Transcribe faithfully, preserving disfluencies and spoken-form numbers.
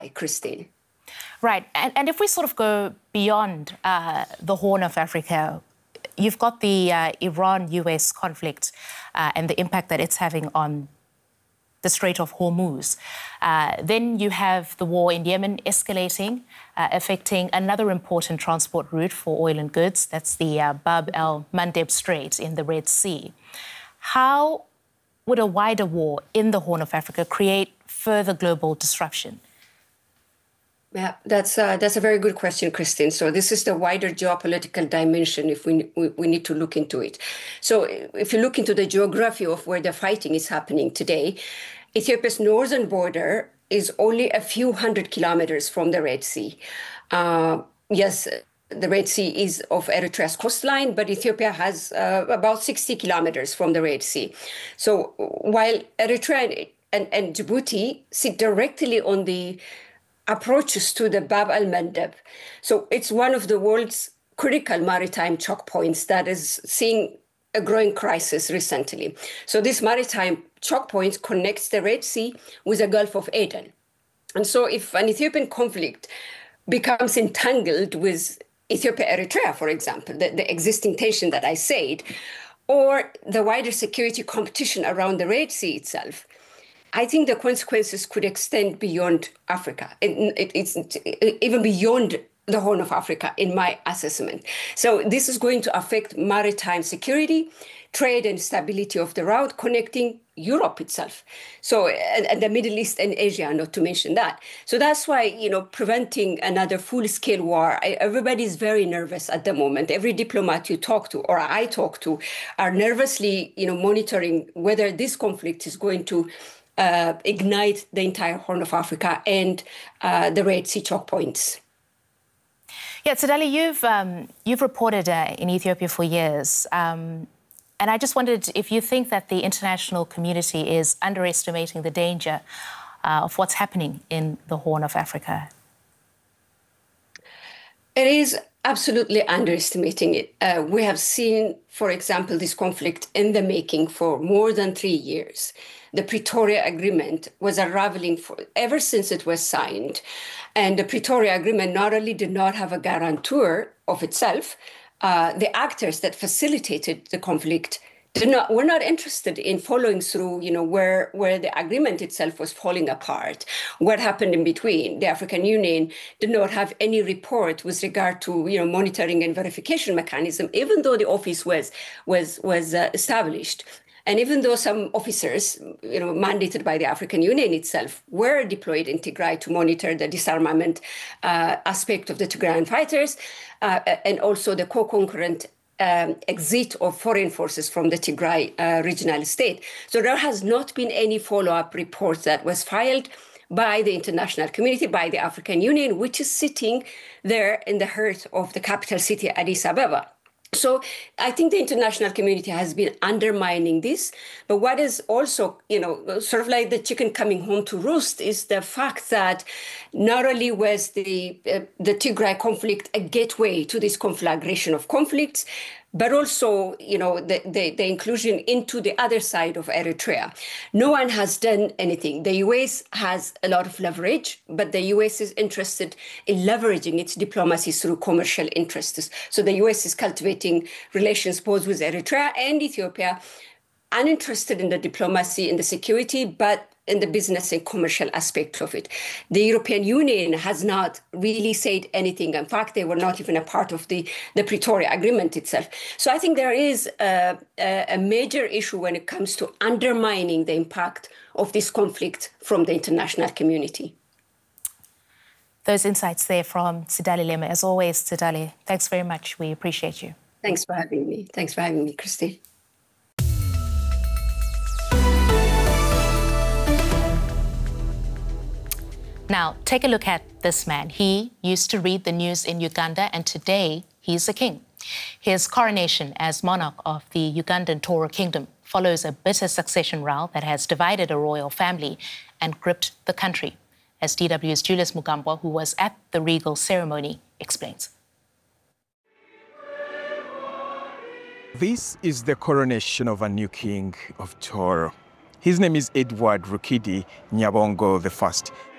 Christine. Right. And, and if we sort of go beyond uh, the Horn of Africa, you've got the uh, Iran-U S conflict uh, and the impact that it's having on the Strait of Hormuz. Uh, then you have the war in Yemen escalating, uh, affecting another important transport route for oil and goods. That's the uh, Bab el-Mandeb Strait in the Red Sea. How would a wider war in the Horn of Africa create further global disruption? Yeah, that's uh, that's a very good question, Christine. So this is the wider geopolitical dimension if we, we we need to look into it. So if you look into the geography of where the fighting is happening today, Ethiopia's northern border is only a few hundred kilometers from the Red Sea. Uh, yes, the Red Sea is of Eritrea's coastline, but Ethiopia has uh, about sixty kilometers from the Red Sea. So while Eritrea and, and Djibouti sit directly on the approaches to the Bab el-Mandeb. So it's one of the world's critical maritime choke points that is seeing a growing crisis recently. So this maritime choke point connects the Red Sea with the Gulf of Aden. And so if an Ethiopian conflict becomes entangled with Ethiopia-Eritrea, for example, the, the existing tension that I said, or the wider security competition around the Red Sea itself, I think the consequences could extend beyond Africa, it, it, it's even beyond the Horn of Africa, in my assessment. So this is going to affect maritime security, trade and stability of the route connecting Europe itself. So, and, and the Middle East and Asia, not to mention that. So that's why, you know, preventing another full-scale war, I, everybody is very nervous at the moment. Every diplomat you talk to, or I talk to, are nervously, you know, monitoring whether this conflict is going to Uh, ignite the entire Horn of Africa and uh, the Red Sea choke points. Yeah, Tsedali, you've um, you've reported uh, in Ethiopia for years, um, and I just wondered if you think that the international community is underestimating the danger uh, of what's happening in the Horn of Africa. It is absolutely underestimating it. Uh, we have seen, for example, this conflict in the making for more than three years. The Pretoria Agreement was unraveling for, ever since it was signed. And the Pretoria Agreement not only did not have a guarantor of itself, uh, the actors that facilitated the conflict did not, were not interested in following through, you know, where, where the agreement itself was falling apart, what happened in between. The African Union did not have any report with regard to, you know, monitoring and verification mechanism, even though the office was, was, was uh, established. And even though some officers, you know, mandated by the African Union itself, were deployed in Tigray to monitor the disarmament uh, aspect of the Tigrayan fighters, uh, and also the co-concurrent um, exit of foreign forces from the Tigray uh, regional state. So there has not been any follow-up report that was filed by the international community, by the African Union, which is sitting there in the heart of the capital city, Addis Ababa. So I think the international community has been undermining this. But what is also, you know, sort of like the chicken coming home to roost is the fact that not only was the, uh, the Tigray conflict a gateway to this conflagration of conflicts, but also, you know, the, the, the inclusion into the other side of Eritrea. No one has done anything. The U S has a lot of leverage, but the U S is interested in leveraging its diplomacy through commercial interests. So the U S is cultivating relations both with Eritrea and Ethiopia, uninterested in the diplomacy and the security, but in the business and commercial aspect of it. The European Union has not really said anything. In fact, they were not even a part of the, the Pretoria Agreement itself. So I think there is a, a major issue when it comes to undermining the impact of this conflict from the international community. Those insights there from Tsedali Lema. As always, Tsedali, thanks very much. We appreciate you. Thanks for having me. Thanks for having me, Christine. Now, take a look at this man. He used to read the news in Uganda, and today he's a king. His coronation as monarch of the Ugandan Toro Kingdom follows a bitter succession row that has divided a royal family and gripped the country, as D W's Julius Mugambwa, who was at the regal ceremony, explains. This is the coronation of a new king of Toro. His name is Edward Rukidi Nyabongo the First.